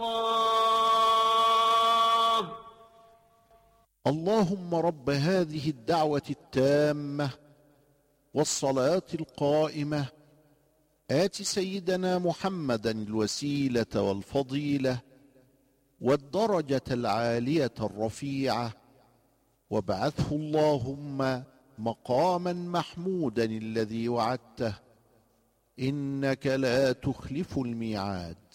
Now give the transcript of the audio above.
الله. اللهم رب هذه الدعوة التامة والصلاة القائمة آت سيدنا محمدا الوسيلة والفضيلة والدرجة العالية الرفيعة، وابعثه اللهم مقاما محمودا الذي وعدته، إنك لا تخلف الميعاد.